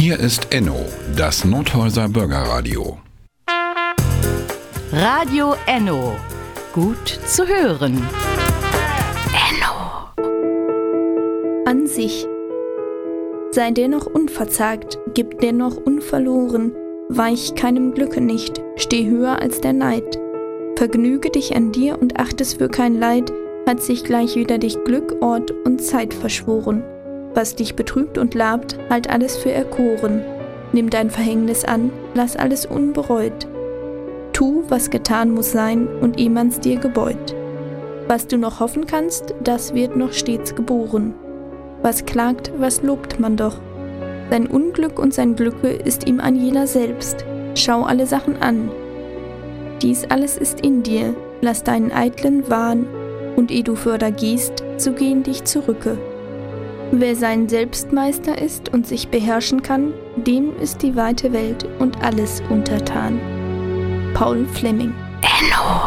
Hier ist Enno, das Nordhäuser Bürgerradio. Radio Enno. Gut zu hören. Enno. An sich. Sei dennoch unverzagt, gib dennoch unverloren, weich keinem Glücke nicht, steh höher als der Neid. Vergnüge dich an dir und acht es für kein Leid, hat sich gleich wieder dich Glück, Ort und Zeit verschworen. Was dich betrübt und labt, halt alles für erkoren. Nimm dein Verhängnis an, lass alles unbereut. Tu, was getan muss sein, und eh man's dir gebeut. Was du noch hoffen kannst, das wird noch stets geboren. Was klagt, was lobt man doch. Sein Unglück und sein Glücke ist ihm an jeder selbst. Schau alle Sachen an. Dies alles ist in dir, lass deinen eitlen Wahn, und eh du fürder gehst, so geh in dich zurücke. Wer sein Selbstmeister ist und sich beherrschen kann, dem ist die weite Welt und alles untertan. Paul Fleming. Enno.